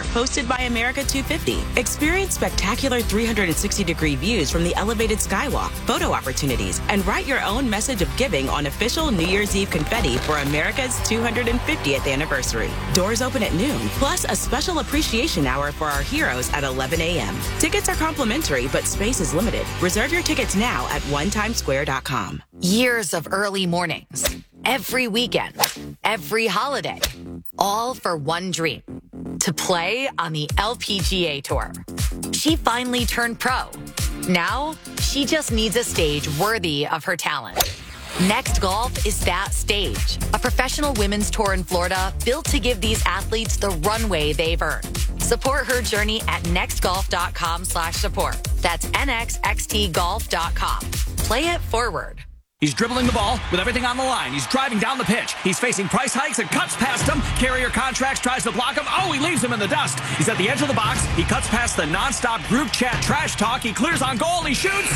hosted by America 250. Experience spectacular 360-degree views from the elevated skywalk, photo opportunities, and write your own message of giving on official New Year's Eve confetti for America's 250th anniversary. Doors open at noon, plus a special appreciation hour for our heroes at 11 a.m. Tickets are complimentary, but space is limited. Reserve your tickets now at onetimesquare.com. Years of early mornings, every weekend, every holiday, all for one dream, to play on the LPGA Tour. She finally turned pro. Now, she just needs a stage worthy of her talent. Next Golf is that stage, a professional women's tour in Florida built to give these athletes the runway they've earned. Support her journey at nextgolf.com/support. That's nxxtgolf.com. Play it forward. He's dribbling the ball with everything on the line. He's driving down the pitch. He's facing price hikes and cuts past him. Carrier Contracts tries to block him. Oh, he leaves him in the dust. He's at the edge of the box. He cuts past the nonstop group chat trash talk. He clears on goal. He shoots.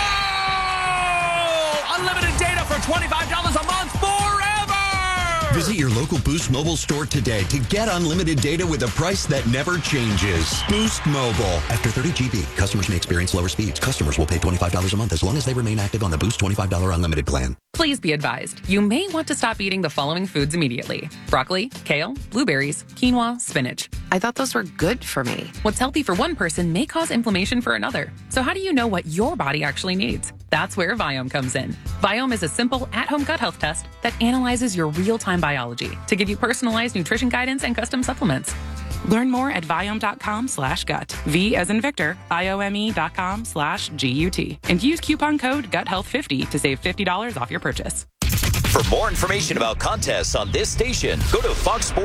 Goal! Unlimited data for $25 a month forever! Visit your local Boost Mobile store today to get unlimited data with a price that never changes. Boost Mobile. After 30 GB, customers may experience lower speeds. Customers will pay $25 a month as long as they remain active on the Boost $25 unlimited plan. Please be advised, you may want to stop eating the following foods immediately: broccoli, kale, blueberries, quinoa, spinach. I thought those were good for me. What's healthy for one person may cause inflammation for another. So how do you know what your body actually needs? That's where Viome comes in. Viome is a simple at-home gut health test that analyzes your real-time biology to give you personalized nutrition guidance and custom supplements. Learn more at Viome.com/gut. V as in Victor, IOME.com/GUT. And use coupon code GUTHEALTH50 to save $50 off your purchase. For more information about contests on this station, go to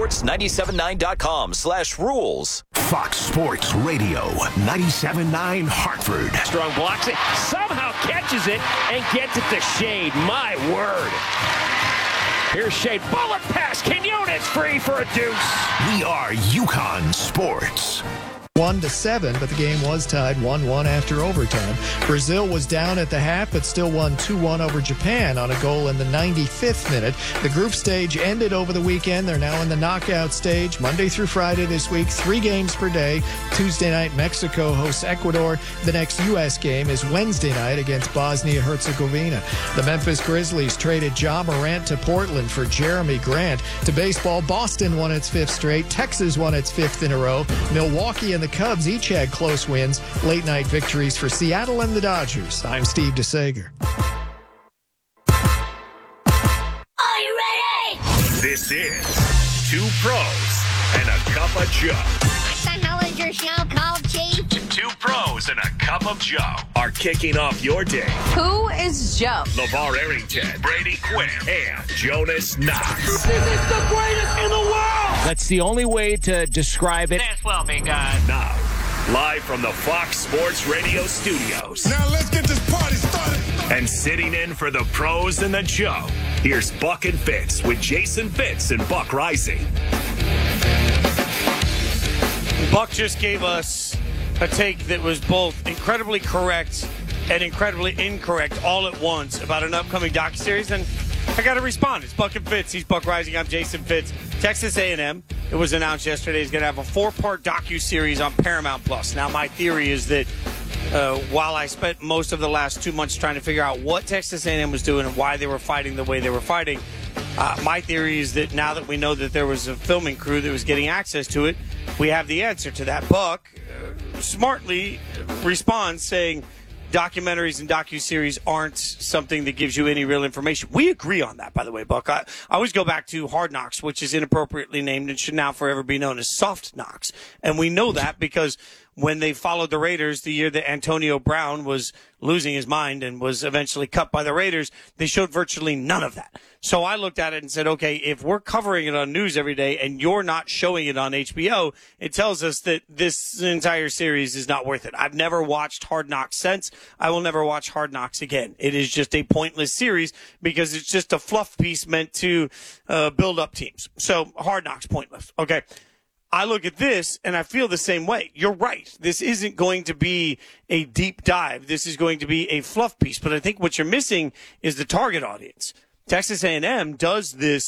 foxsports979.com/rules. Fox Sports Radio 97.9 Hartford. Strong blocks it, somehow catches it, and gets it to Shade. My word. Here's Shade. Bullet pass. Quinones free for a deuce. We are UConn Sports. 1-7, but the game was tied 1-1 after overtime. Brazil was down at the half, but still won 2-1 over Japan on a goal in the 95th minute. The group stage ended over the weekend. They're now in the knockout stage, Monday through Friday this week, 3 games per day. Tuesday night, Mexico hosts Ecuador. The next U.S. game is Wednesday night against Bosnia-Herzegovina. The Memphis Grizzlies traded Ja Morant to Portland for Jeremy Grant. To baseball, Boston won its 5th straight. Texas won its 5th in a row. Milwaukee and the Cubs each had close wins. Late night victories for Seattle and the Dodgers. I'm Steve DeSager. Are you ready? This is Two Pros and a Cup of Joe. What the hell is your show called, Chief? Two Pros and a Cup of Joe are kicking off your day. Who is Joe? LeVar Arrington, Brady Quinn, and Jonas Knox. This is the greatest in the world. That's the only way to describe it. This will be good. Now, live from the Fox Sports Radio studios. Now let's get this party started. And sitting in for the Pros and the Joe, here's Buck and Fitz with Jason Fitz and Buck Rising. Buck just gave us a take that was both incredibly correct and incredibly incorrect all at once about an upcoming docuseries, and I got to respond. It's Buck and Fitz. He's Buck Rising. I'm Jason Fitz. Texas A&M, it was announced yesterday, is going to have a 4-part docuseries on Paramount Plus. Now, my theory is that while I spent most of the last 2 months trying to figure out what Texas A&M was doing and why they were fighting the way they were fighting, my theory is that now that we know that there was a filming crew that was getting access to it, we have the answer to that. Buck smartly responds saying documentaries and docuseries aren't something that gives you any real information. We agree on that, by the way, Buck. I always go back to Hard Knocks, which is inappropriately named and should now forever be known as Soft Knocks. And we know that because when they followed the Raiders the year that Antonio Brown was losing his mind and was eventually cut by the Raiders, they showed virtually none of that. So I looked at it and said, okay, if we're covering it on news every day and you're not showing it on HBO, it tells us that this entire series is not worth it. I've never watched Hard Knocks since. I will never watch Hard Knocks again. It is just a pointless series because it's just a fluff piece meant to build up teams. So Hard Knocks, pointless. Okay. I look at this and I feel the same way. You're right. This isn't going to be a deep dive. This is going to be a fluff piece. But I think what you're missing is the target audience. Texas A&M does this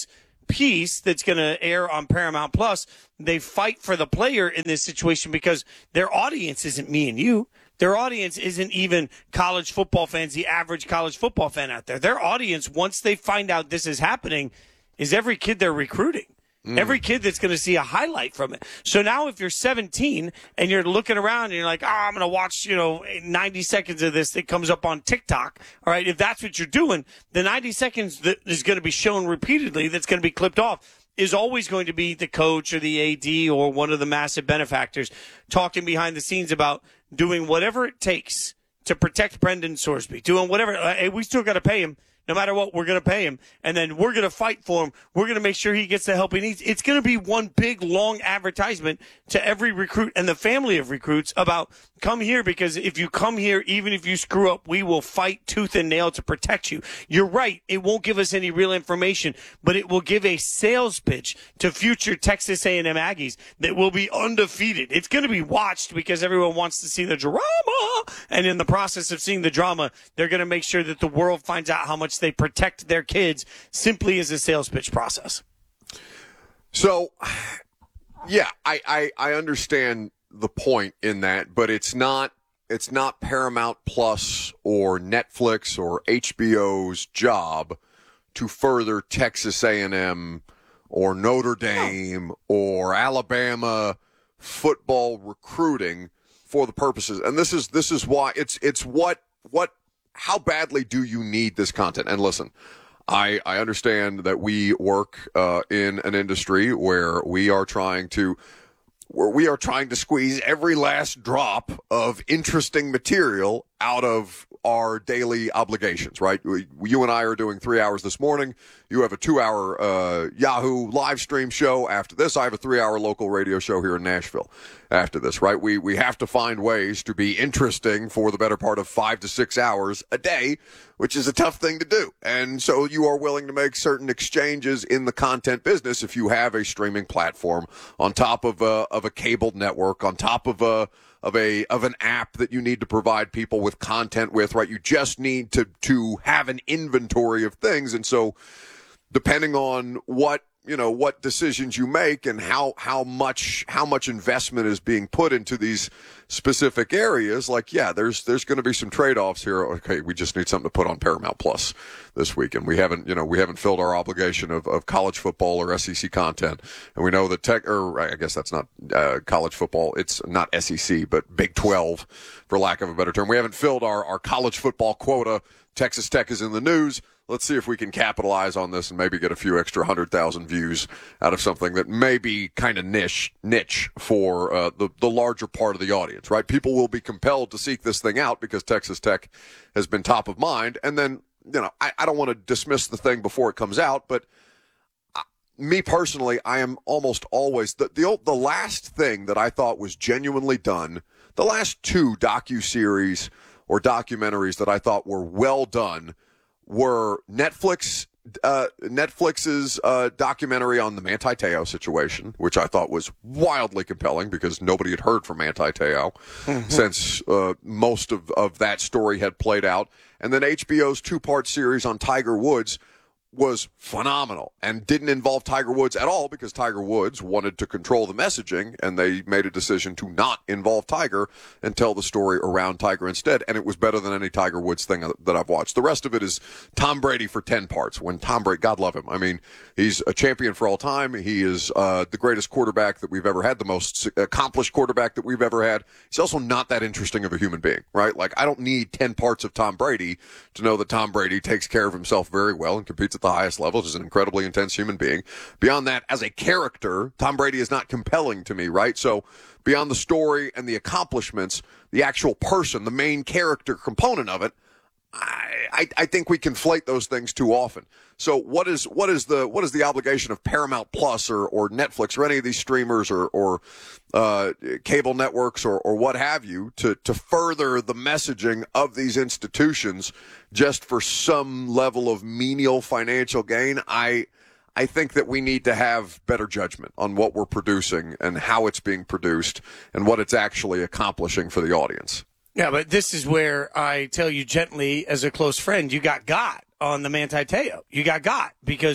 piece that's going to air on Paramount Plus, they fight for the player in this situation because their audience isn't me and you. Their audience isn't even college football fans, the average college football fan out there. Their audience, once they find out this is happening, is every kid they're recruiting. Every kid that's going to see a highlight from it. So now if you're 17 and you're looking around and you're like, I'm going to watch, 90 seconds of this that comes up on TikTok. All right. If that's what you're doing, the 90 seconds that is going to be shown repeatedly, that's going to be clipped off, is always going to be the coach or the AD or one of the massive benefactors talking behind the scenes about doing whatever it takes to protect Brendan Sorsby, doing whatever. Hey, we still got to pay him. No matter what, we're going to pay him. And then we're going to fight for him. We're going to make sure he gets the help he needs. It's going to be one big, long advertisement to every recruit and the family of recruits about come here, because if you come here, even if you screw up, we will fight tooth and nail to protect you. You're right. It won't give us any real information, but it will give a sales pitch to future Texas A&M Aggies that will be undefeated. It's going to be watched because everyone wants to see the drama. And in the process of seeing the drama, they're going to make sure that the world finds out how much they protect their kids simply as a sales pitch process. So, yeah, I understand the point in that, but it's not Paramount Plus or Netflix or HBO's job to further Texas A&M or Notre Dame or Alabama football recruiting for the purposes. And this is why it's what how badly do you need this content? And listen, I understand that we work in an industry where we are trying to squeeze every last drop of interesting material out of our daily obligations, right? You and I are doing 3 hours this morning. You have a 2-hour Yahoo live stream show after this. I have a 3-hour local radio show here in Nashville after this, right? We have to find ways to be interesting for the better part of 5 to 6 hours a day, which is a tough thing to do. And so you are willing to make certain exchanges in the content business if you have a streaming platform on top of a cable network, on top of an app that you need to provide people with content with, right? You just need to have an inventory of things. And so depending on what decisions you make and how much investment is being put into these specific areas, like, yeah, there's going to be some trade-offs here. Okay, we just need something to put on Paramount Plus this week, and we haven't filled our obligation of college football or SEC content. And we know that I guess that's not college football. It's not SEC, but Big 12, for lack of a better term. We haven't filled our college football quota. Texas Tech is in the news. Let's see if we can capitalize on this and maybe get a few extra 100,000 views out of something that may be kind of niche for the larger part of the audience, right? People will be compelled to seek this thing out because Texas Tech has been top of mind. And then, I don't want to dismiss the thing before it comes out, but me personally, I am almost always the last thing that I thought was genuinely done, the last 2 docuseries or documentaries that I thought were well done were Netflix's documentary on the Manti Te'o situation, which I thought was wildly compelling because nobody had heard from Manti Te'o since most of that story had played out. And then HBO's 2-part series on Tiger Woods was phenomenal and didn't involve Tiger Woods at all because Tiger Woods wanted to control the messaging, and they made a decision to not involve Tiger and tell the story around Tiger instead. And it was better than any Tiger Woods thing that I've watched. The rest of it is Tom Brady for 10 parts. When Tom Brady, God love him. I mean, he's a champion for all time. He is the greatest quarterback that we've ever had, the most accomplished quarterback that we've ever had. He's also not that interesting of a human being, right? Like, I don't need 10 parts of Tom Brady to know that Tom Brady takes care of himself very well and competes at the highest levels, is an incredibly intense human being. Beyond that, as a character, Tom Brady is not compelling to me, right? So beyond the story and the accomplishments, the actual person, the main character component of it, I think we conflate those things too often. So what is the obligation of Paramount Plus or Netflix or any of these streamers or cable networks or what have you to further the messaging of these institutions just for some level of menial financial gain? I think that we need to have better judgment on what we're producing and how it's being produced and what it's actually accomplishing for the audience. Yeah, but this is where I tell you gently, as a close friend, you got on the Manti Te'o. You got because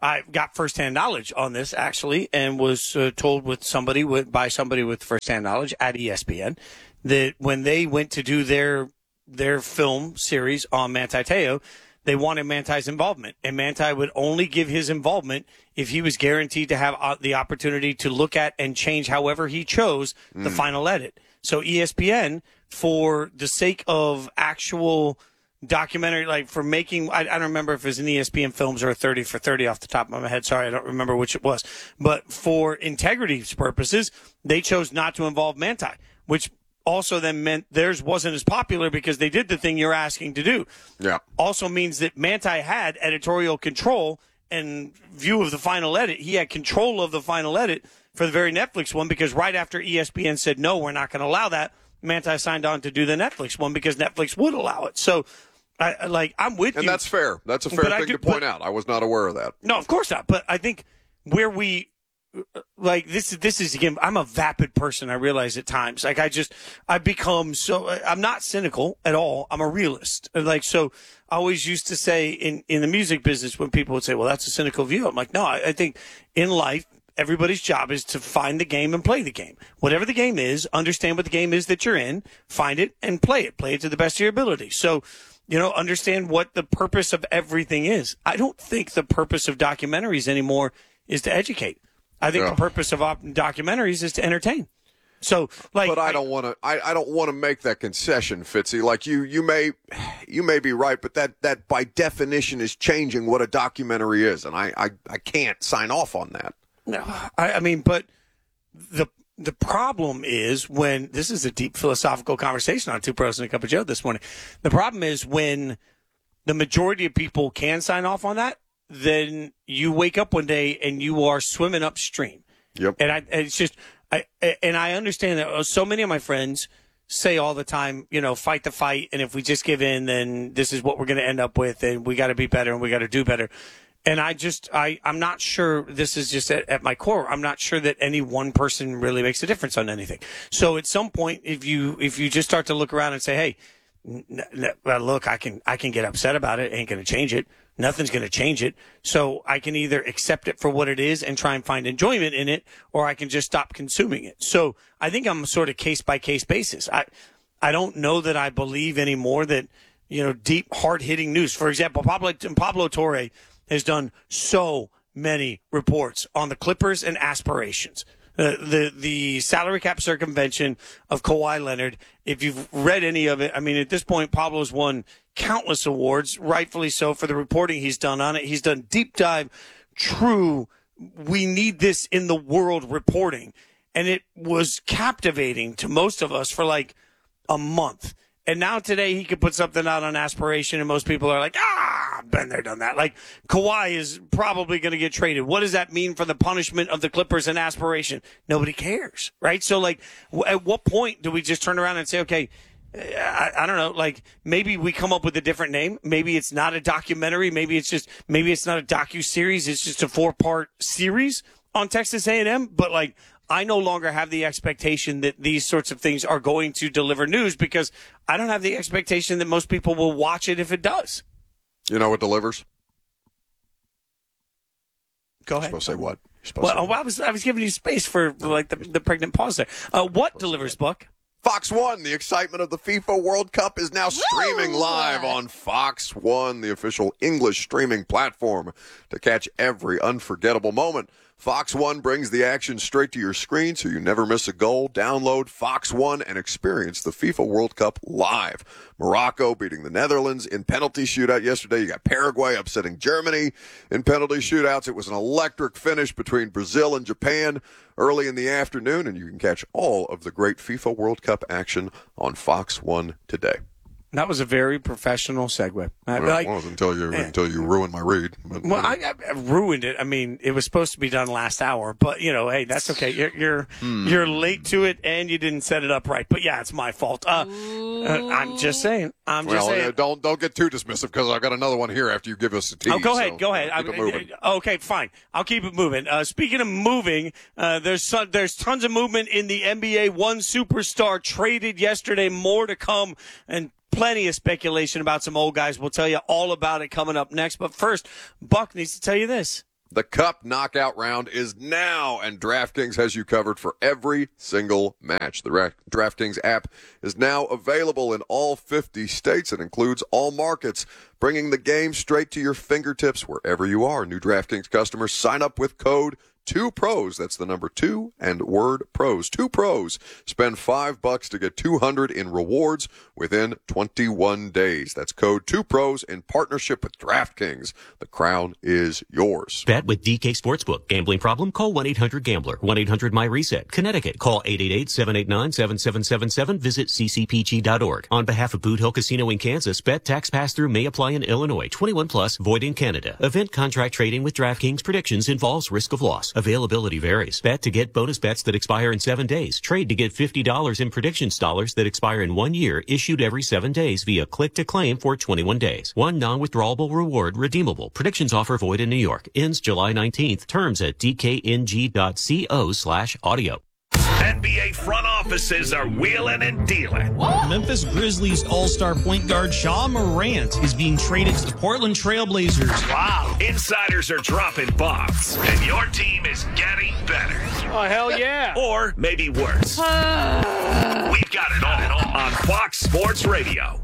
I got firsthand knowledge on this, actually, and was told by somebody with firsthand knowledge at ESPN that when they went to do their film series on Manti Te'o, they wanted Manti's involvement, and Manti would only give his involvement if he was guaranteed to have the opportunity to look at and change however he chose the final edit. So ESPN, for the sake of actual documentary, like for making, I don't remember if it was an ESPN Films or a 30 for 30 off the top of my head. Sorry, I don't remember which it was. But for integrity's purposes, they chose not to involve Manti, which also then meant theirs wasn't as popular because they did the thing you're asking to do. Yeah. Also means that Manti had editorial control and view of the final edit. He had control of the final edit for the very Netflix one because right after ESPN said, no, we're not going to allow that, Manti signed on to do the Netflix one because Netflix would allow it. So, I'm with you. And that's fair. That's a fair thing to point out. I was not aware of that. No, of course not. But I think where we this is again, I'm a vapid person. I realize at times, I become so, I'm not cynical at all. I'm a realist. So I always used to say in the music business when people would say, well, that's a cynical view. I'm like, no, I think in life, everybody's job is to find the game and play the game. Whatever the game is, understand what the game is that you're in, find it and play it. Play it to the best of your ability. So, understand what the purpose of everything is. I don't think the purpose of documentaries anymore is to educate. I think the purpose of documentaries is to entertain. So, but I don't want to. I don't want to make that concession, Fitzy. Like you may be right, but that by definition is changing what a documentary is, and I can't sign off on that. No, I mean, but the problem is when this is a deep philosophical conversation on Two Pros and a Cup of Joe this morning. The problem is when the majority of people can sign off on that, then you wake up one day and you are swimming upstream. Yep. And it's just, I understand that so many of my friends say all the time, fight the fight. And if we just give in, then this is what we're going to end up with. And we got to be better and we got to do better. And I'm not sure, this is just at my core, I'm not sure that any one person really makes a difference on anything. So at some point, if you just start to look around and say, hey, look, I can get upset about it. It ain't going to change it. Nothing's going to change it. So I can either accept it for what it is and try and find enjoyment in it, or I can just stop consuming it. So I think I'm sort of case by case basis. I don't know that I believe anymore that, deep, hard hitting news. For example, Pablo Torre has done so many reports on the Clippers and aspirations. The salary cap circumvention of Kawhi Leonard. If you've read any of it, I mean, at this point, Pablo's won countless awards, rightfully so, for the reporting he's done on it. He's done deep dive, true, we need this in the world reporting. And it was captivating to most of us for like a month. And now today he could put something out on aspiration and most people are like, been there, done that. Like Kawhi is probably going to get traded. What does that mean for the punishment of the Clippers and aspiration? Nobody cares, right? So like at what point do we just turn around and say, okay, I don't know, like maybe we come up with a different name. Maybe it's not a documentary. Maybe it's not a docu-series. It's just a 4-part series on Texas A&M. But like, I no longer have the expectation that these sorts of things are going to deliver news because I don't have the expectation that most people will watch it if it does. You know what delivers? Go ahead. You're supposed to say what? I was giving you space for like the pregnant pause there. What delivers, Buck? Fox 1, the excitement of the FIFA World Cup is now streaming live on Fox 1, the official English streaming platform to catch every unforgettable moment. Fox 1 brings the action straight to your screen so you never miss a goal. Download Fox 1 and experience the FIFA World Cup live. Morocco beating the Netherlands in penalty shootout yesterday. You got Paraguay upsetting Germany in penalty shootouts. It was an electric finish between Brazil and Japan early in the afternoon, and you can catch all of the great FIFA World Cup action on Fox 1 today. That was a very professional segue. It was until you ruined my read. But, I ruined it. I mean, it was supposed to be done last hour, but hey, that's okay. You're late to it, and you didn't set it up right. But yeah, it's my fault. I'm just saying. Don't get too dismissive because I got another one here after you give us a tease. Oh, go ahead. Keep it moving. Okay, fine. I'll keep it moving. Speaking of moving, there's tons of movement in the NBA. One superstar traded yesterday. More to come, and plenty of speculation about some old guys. We'll tell you all about it coming up next. But first, Buck needs to tell you this. The Cup knockout round is now, and DraftKings has you covered for every single match. The DraftKings app is now available in all 50 states and includes all markets, bringing the game straight to your fingertips wherever you are. New DraftKings customers sign up with code 2pros. That's the number 2 and word pros. 2pros. Spend $5 to get $200 in rewards within 21 days. That's code 2pros in partnership with DraftKings. The crown is yours. Bet with DK Sportsbook. Gambling problem? Call 1-800-GAMBLER. 1-800-MY-RESET. Connecticut. Call 888-789-7777. Visit ccpg.org. On behalf of Boot Hill Casino in Kansas, bet tax pass-through may apply in Illinois. 21 plus, void in Canada. Event contract trading with DraftKings predictions involves risk of loss. Availability varies. Bet to get bonus bets that expire in 7 days. Trade to get $50 in predictions dollars that expire in 1 year, issued every 7 days via click to claim for 21 days. One non-withdrawable reward redeemable. Predictions offer void in New York. Ends July 19th. Terms at dkng.co/audio. NBA front offices are wheeling and dealing. Memphis Grizzlies all-star point guard Ja Morant is being traded to the Portland Trailblazers. Wow. Insiders are dropping bombs, and your team is getting better. Oh, hell yeah. Or maybe worse. We've got it all on Fox Sports Radio.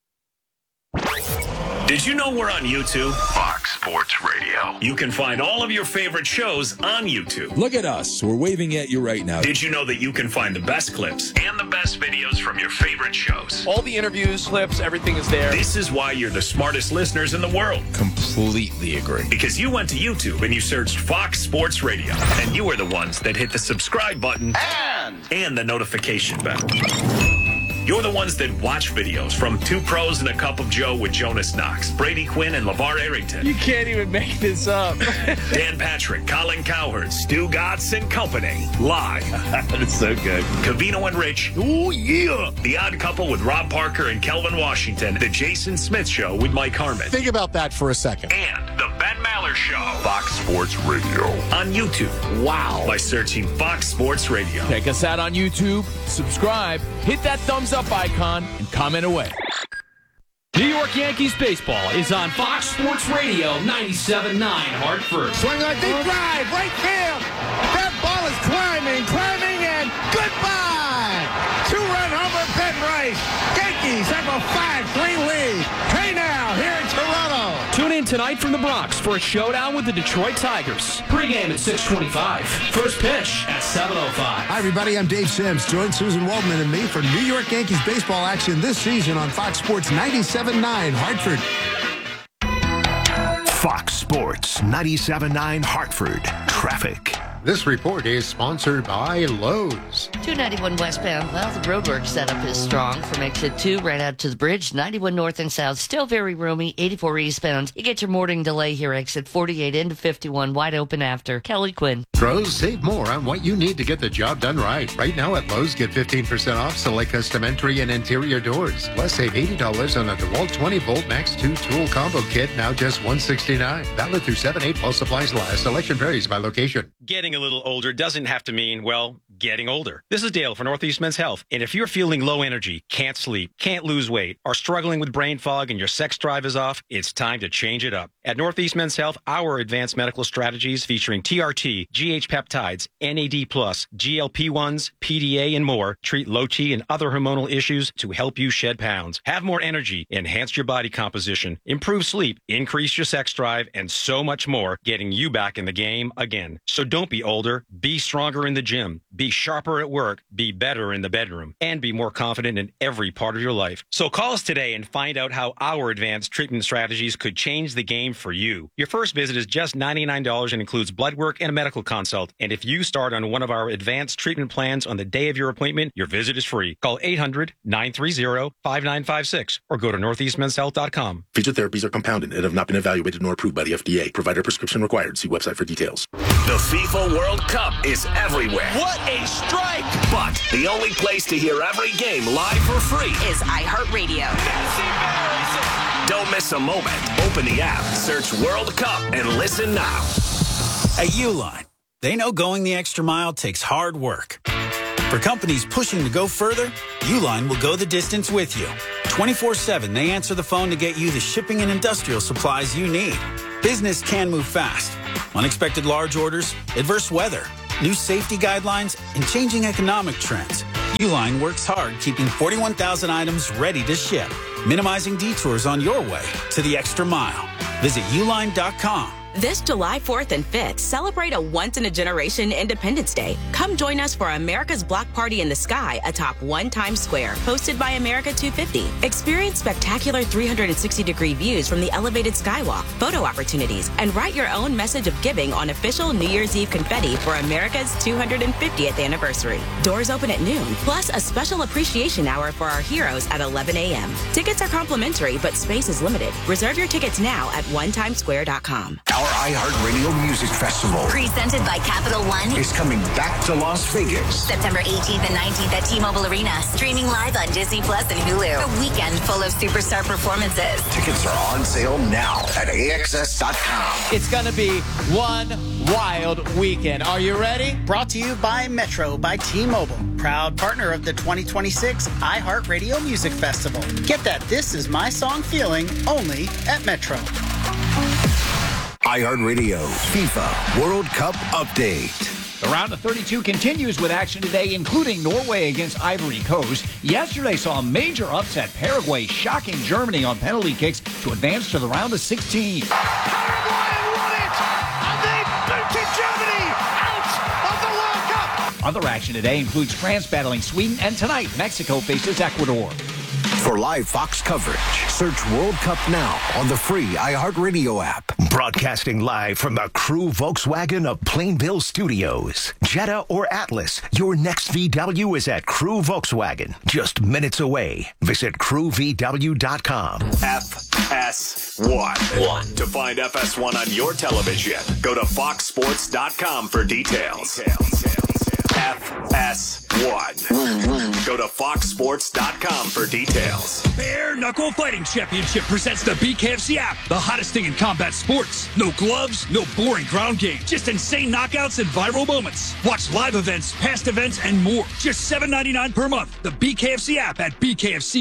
Did you know we're on YouTube? Fox Sports Radio. You can find all of your favorite shows on YouTube. Look at us. We're waving at you right now. Did you know that you can find the best clips and the best videos from your favorite shows? All the interviews, clips, everything is there. This is why you're the smartest listeners in the world. Completely agree. Because you went to YouTube and you searched Fox Sports Radio, and you were the ones that hit the subscribe button and the notification bell. You're the ones that watch videos from 2 Pros and a Cup of Joe with Jonas Knox, Brady Quinn, and LeVar Arrington. You can't even make this up. Dan Patrick, Colin Cowherd, Stu Gatz and Company. Live. That's so good. Cavino and Rich. Oh, yeah. The Odd Couple with Rob Parker and Kelvin Washington. The Jason Smith Show with Mike Harmon. Think about that for a second. And the Ben Maller Show. Fox Sports Radio. On YouTube. Wow. By searching Fox Sports Radio. Check us out on YouTube. Subscribe. Hit that thumbs up icon and comment away. New York Yankees baseball is on Fox Sports Radio 97.9 Hartford. Swing on deep drive, right field. That ball is climbing, and goodbye. 2-run homer, Ben Rice. Yankees have a 5-3 lead. Hey now, here in Toronto. Tune in tonight from the Bronx for a showdown with the Detroit Tigers. Pre-game at 6:25. First pitch at 7:05. Hi, everybody. I'm Dave Sims. Join Susan Waldman and me for New York Yankees baseball action this season on Fox Sports 97.9 Hartford. Fox Sports 97.9 Hartford. Traffic. This report is sponsored by Lowe's. 291 westbound. Well, the roadwork setup is strong from exit 2 right out to the bridge. 91 north and south, still very roomy. 84 eastbound. You get your morning delay here, exit 48 into 51, wide open after. Kelly Quinn. Pros, save more on what you need to get the job done right. Right now at Lowe's, get 15% off select custom entry and interior doors. Plus, save $80 on a DeWalt 20-volt Max 2 tool combo kit, now just $169. Valid through 7/8 while supplies last. Selection varies by location. Getting a little older doesn't have to mean, well, getting older. This is Dale for Northeast Men's Health. And if you're feeling low energy, can't sleep, can't lose weight, are struggling with brain fog and your sex drive is off, it's time to change it up. At Northeast Men's Health, our advanced medical strategies featuring TRT, GH peptides, NAD+, GLP-1s, PDA, and more treat low T and other hormonal issues to help you shed pounds. Have more energy, enhance your body composition, improve sleep, increase your sex drive, and so much more, getting you back in the game again. So don't be older, be stronger in the gym, be sharper at work, be better in the bedroom, and be more confident in every part of your life. So call us today and find out how our advanced treatment strategies could change the game for you. Your first visit is just $99 and includes blood work and a medical consult. And if you start on one of our advanced treatment plans on the day of your appointment, your visit is free. Call 800-930-5956 or go to northeastmenshealth.com. Physical therapies are compounded and have not been evaluated nor approved by the FDA. Provider prescription required. See website for details. The FIFA World Cup is everywhere. What a strike! But the only place to hear every game live for free is iHeartRadio. Don't miss a moment. Open the app, search World Cup, and listen now. At Uline, they know going the extra mile takes hard work. For companies pushing to go further, Uline will go the distance with you. 24/7, they answer the phone to get you the shipping and industrial supplies you need. Business can move fast. unexpected large orders, adverse weather, new safety guidelines, and changing economic trends. Uline works hard keeping 41,000 items ready to ship, minimizing detours on your way to the extra mile. Visit uline.com. This July 4th and 5th, celebrate a once-in-a-generation Independence Day. Come join us for America's Block Party in the Sky atop 1 Times Square, hosted by America 250. Experience spectacular 360-degree views from the elevated skywalk, photo opportunities, and write your own message of giving on official New Year's Eve confetti for America's 250th anniversary. Doors open at noon, plus a special appreciation hour for our heroes at 11 a.m. Tickets are complimentary, but space is limited. Reserve your tickets now at onetimesquare.com. Our iHeartRadio Music Festival, presented by Capital One, is coming back to Las Vegas. September 18th and 19th at T-Mobile Arena. Streaming live on Disney Plus and Hulu. A weekend full of superstar performances. Tickets are on sale now at AXS.com. It's going to be one wild weekend. Are you ready? Brought to you by Metro by T-Mobile. Proud partner of the 2026 iHeartRadio Music Festival. Get that This Is My Song feeling only at Metro. iHeartRadio FIFA World Cup Update. The round of 32 continues with action today, including Norway against Ivory Coast. Yesterday saw a major upset. Paraguay shocking Germany on penalty kicks to advance to the round of 16. Paraguay won it! And they booted Germany out of the World Cup! Other action today includes France battling Sweden, and tonight Mexico faces Ecuador. For live Fox coverage, search World Cup now on the free iHeartRadio app. Broadcasting live from the Crew Volkswagen of Plainville Studios. Jetta or Atlas, your next VW is at Crew Volkswagen. Just minutes away. Visit crewvw.com. FS1. To find FS1 on your television, go to foxsports.com for details. FS1. Go to foxsports.com for details. Bare Knuckle Fighting Championship presents the BKFC app, the hottest thing in combat sports. No gloves, no boring ground game, just insane knockouts and viral moments. Watch live events, past events, and more. Just $7.99 per month. The BKFC app at BKFC.